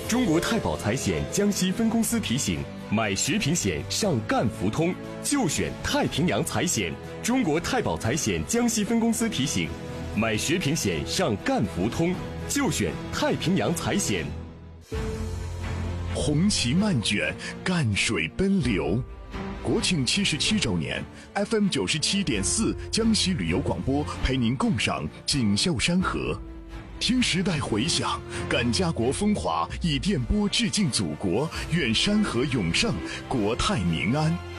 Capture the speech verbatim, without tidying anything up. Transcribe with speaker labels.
Speaker 1: 中国太保财险江西分公司提醒：买食品险上赣福通，就选太平洋财险。中国太保财险江西分公司提醒：买食品险上赣福通，就选太平洋财险。
Speaker 2: 红旗漫卷，赣水奔流。国庆七十七周年 ，F M 九十七点四江西旅游广播陪您共赏锦绣山河。听时代回响，感家国风华，以电波致敬祖国，愿山河永盛，国泰民安。